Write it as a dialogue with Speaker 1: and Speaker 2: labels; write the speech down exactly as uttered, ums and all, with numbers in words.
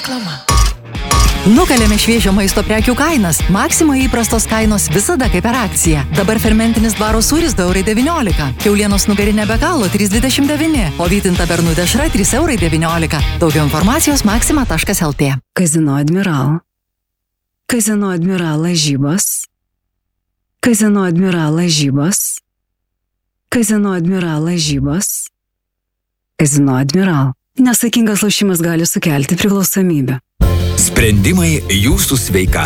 Speaker 1: Reklama.
Speaker 2: Nukalėme šviežio maisto prekių kainas. Maxima įprastos kainos visada kaip per akciją. Dabar fermentinis dvaro sūris du eurai devyniolika. Kiaulienos nugarinė be galo trys dvidešimt devyni. O vytinta bernų dešra trys eurai devyniolika. Daugiau informacijos maxima taškas lt.
Speaker 3: Kazino Admiral. Kazino Admiral lažybos. Kazino Admiral lažybos. Kazino Admiral lažybos. Kazino Admiral. Nesaikingas lošimas gali sukelti priklausomybę.
Speaker 4: Sprendimai jūsų sveikatai.